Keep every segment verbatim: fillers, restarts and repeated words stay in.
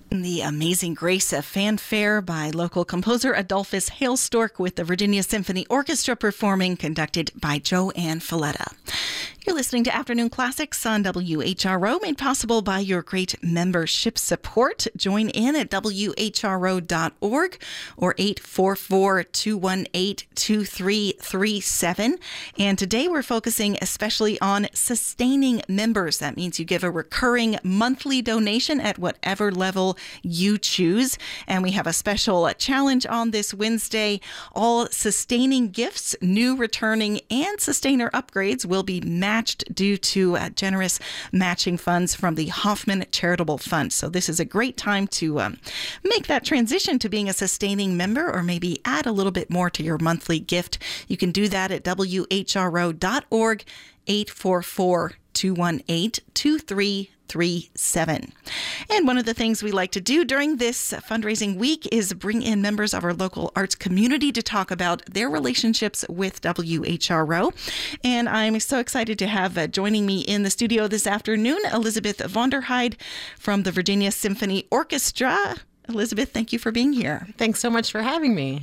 The Amazing Grace, a fanfare by local composer Adolphus Hailstork with the Virginia Symphony Orchestra performing, conducted by Joanne Falletta. You're listening to Afternoon Classics on W H R O, made possible by your great membership support. Join in at W H R O dot org or eight four four, two one eight, two three three seven. And today we're focusing especially on sustaining members. That means you give a recurring monthly donation at whatever level you choose. And we have a special challenge on this Wednesday. All sustaining gifts, new, returning, and sustainer upgrades will be matched due to uh, generous matching funds from the Hoffman Charitable Fund. So this is a great time to um, make that transition to being a sustaining member, or maybe add a little bit more to your monthly gift. You can do that at W H R O dot org, eight four four, two one eight, two three three seven. And one of the things we like to do during this fundraising week is bring in members of our local arts community to talk about their relationships with W H R O. And I'm so excited to have uh, joining me in the studio this afternoon, Elizabeth Vonderheide from the Virginia Symphony Orchestra. Elizabeth, thank you for being here. Thanks so much for having me.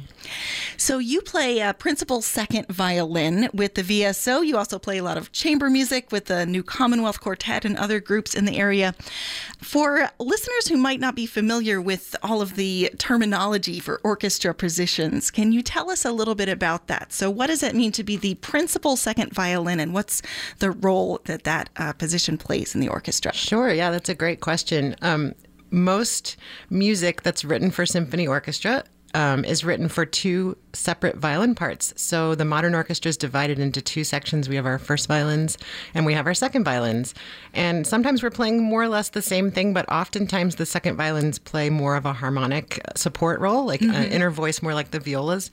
So you play uh, principal second violin with the V S O. You also play a lot of chamber music with the New Commonwealth Quartet and other groups in the area. For listeners who might not be familiar with all of the terminology for orchestra positions, can you tell us a little bit about that? So what does it mean to be the principal second violin, and what's the role that that uh, position plays in the orchestra? Sure. Yeah, that's a great question. Um, Most music that's written for symphony orchestra um, is written for two separate violin parts. So the modern orchestra is divided into two sections. We have our first violins and we have our second violins. And sometimes we're playing more or less the same thing, but oftentimes the second violins play more of a harmonic support role, like mm-hmm. an inner voice, more like the violas,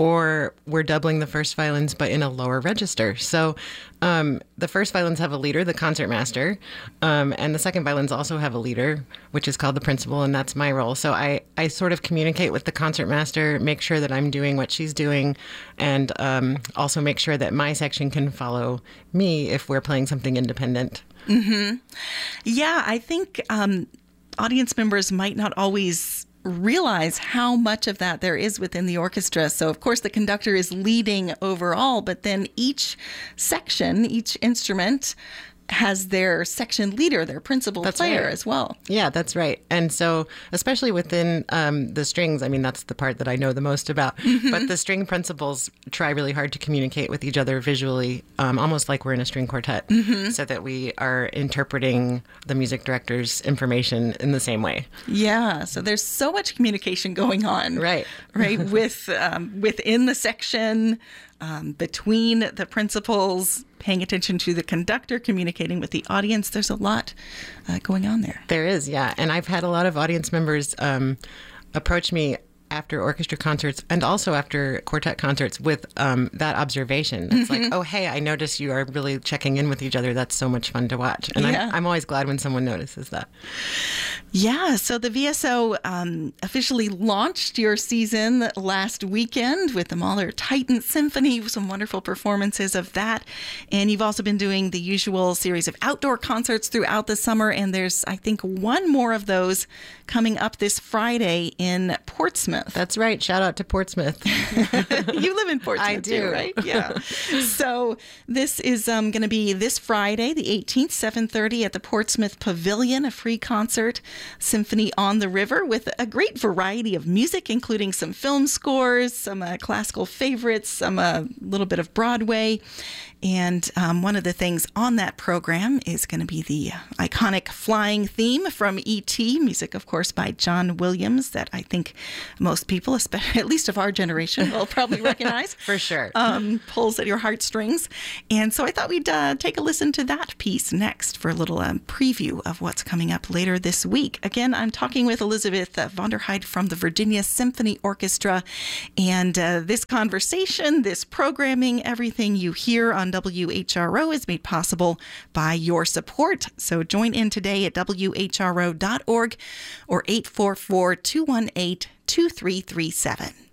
or we're doubling the first violins, but in a lower register. So um, the first violins have a leader, the concertmaster, um, and the second violins also have a leader, which is called the principal, and that's my role. So I, I sort of communicate with the concertmaster, make sure that I'm doing what she's doing, and um, also make sure that my section can follow me if we're playing something independent. Mm-hmm. Yeah, I think um, audience members might not always realize how much of that there is within the orchestra. So, of course, the conductor is leading overall, but then each section, each instrument has their section leader, their principal that's player right. as well. Yeah, that's right. And so especially within um, the strings, I mean, that's the part that I know the most about. Mm-hmm. But the string principals try really hard to communicate with each other visually, um, almost like we're in a string quartet, mm-hmm. so that we are interpreting the music director's information in the same way. Yeah, so there's so much communication going on. Right. Right, with um, within the section, um, between the principals, paying attention to the conductor, communicating with the audience. There's a lot uh, going on there. There is, yeah. And I've had a lot of audience members um, approach me after orchestra concerts and also after quartet concerts with um, that observation. It's mm-hmm. like, oh, hey, I notice you are really checking in with each other. That's so much fun to watch. And yeah. I'm, I'm always glad when someone notices that. Yeah, so the V S O um, officially launched your season last weekend with the Mahler Titan Symphony, some wonderful performances of that. And you've also been doing the usual series of outdoor concerts throughout the summer. And there's, I think, one more of those coming up this Friday in Portsmouth. That's right. Shout out to Portsmouth. You live in Portsmouth, I do. Too, right? Yeah. So this is um, going to be this Friday, the eighteenth, seven thirty at the Portsmouth Pavilion, a free concert, Symphony on the River, with a great variety of music, including some film scores, some uh, classical favorites, some a uh, little bit of Broadway. And um, one of the things on that program is going to be the iconic flying theme from E T, music, of course, by John Williams, that I think most people, especially at least of our generation, will probably recognize. For sure. Um, pulls at your heartstrings. And so I thought we'd uh, take a listen to that piece next for a little um, preview of what's coming up later this week. Again, I'm talking with Elizabeth uh, Vonderheide from the Virginia Symphony Orchestra. And uh, this conversation, this programming, everything you hear on W H R O is made possible by your support. So join in today at W H R O dot org or eight four four, two one eight, two three three seven.